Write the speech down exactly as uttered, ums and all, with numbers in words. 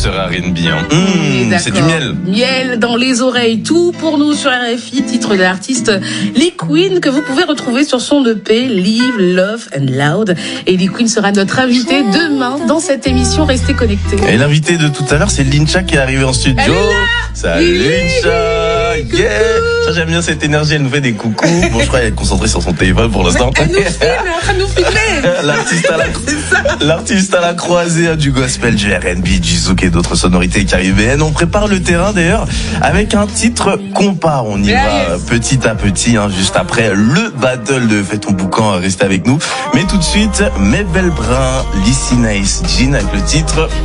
sur R and B. Hein. Mmh, c'est du miel. Miel dans les oreilles, tout pour nous sur R F I, titre de l'artiste Lee Queen que vous pouvez retrouver sur son E P Live, Love and Loud. Et Lee Queen sera notre invité demain dans cette émission. Restez connectés. Et l'invité de tout à l'heure, c'est Lincha qui est arrivée en studio. Elle est là. Salut Lincha, yeah. Ça, j'aime bien cette énergie, elle nous fait des coucous. Bon, je crois qu'elle est concentrée sur son téléphone pour l'instant. Elle nous filme, elle est en train de nous filmer. L'artiste à la, l'artiste à la croisée hein, du gospel, du R and B, du zouk et d'autres sonorités caribéennes. On prépare le terrain d'ailleurs avec un titre compas. On y Yeah, va yes. petit à petit, hein, juste après le battle de Fais ton boucan. Restez avec nous. Mais tout de suite, mes belles brins, Lissy Nice Jean avec le titre